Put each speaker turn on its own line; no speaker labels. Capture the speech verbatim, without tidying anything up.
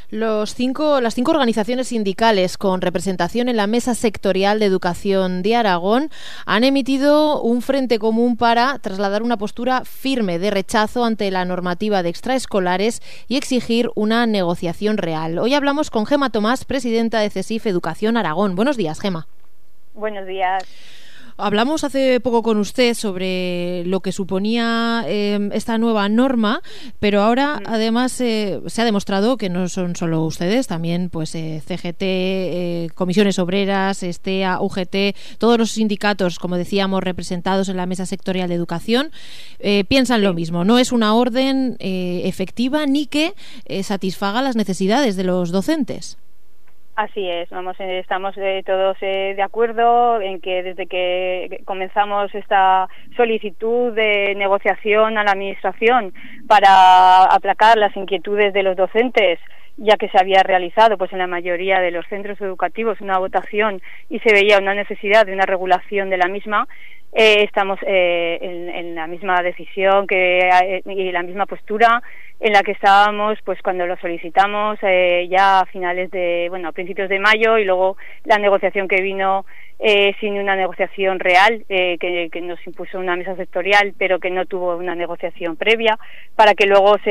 Los cinco, las cinco organizaciones sindicales con representación en la Mesa Sectorial de Educación de Aragón han emitido un frente común para trasladar una postura firme de rechazo ante la normativa de extraescolares y exigir una negociación real. Hoy hablamos con Gema Tomás, presidenta de CESIF Educación Aragón. Buenos días, Gema.
Buenos días.
Hablamos hace poco con usted sobre lo que suponía eh, esta nueva norma, pero ahora mm. además eh, se ha demostrado que no son solo ustedes, también pues eh, C G T, eh, Comisiones Obreras, STEA, U G T, todos los sindicatos, como decíamos, representados en la Mesa Sectorial de Educación, eh, piensan sí. lo mismo. No es una orden eh, efectiva ni que eh, satisfaga las necesidades de los docentes.
Así es, vamos, estamos eh, todos eh, de acuerdo en que desde que comenzamos esta solicitud de negociación a la Administración para aplacar las inquietudes de los docentes, ya que se había realizado pues en la mayoría de los centros educativos una votación y se veía una necesidad de una regulación de la misma, eh, estamos eh, en, en la misma decisión que eh, y la misma postura en la que estábamos pues cuando lo solicitamos eh, ya a finales de, bueno, a principios de mayo, y luego la negociación que vino eh, sin una negociación real, eh, que, que nos impuso una mesa sectorial, pero que no tuvo una negociación previa, para que luego se